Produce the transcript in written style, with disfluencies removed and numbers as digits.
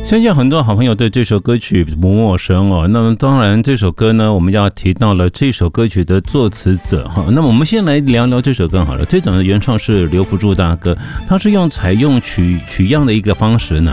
相信很多好朋友对这首歌曲不陌生哦。那么当然这首歌呢，我们要提到了这首歌曲的作词者哈。那么我们先来聊聊这首歌好了。这首的原唱是刘福柱大哥，他是采用取样的一个方式呢，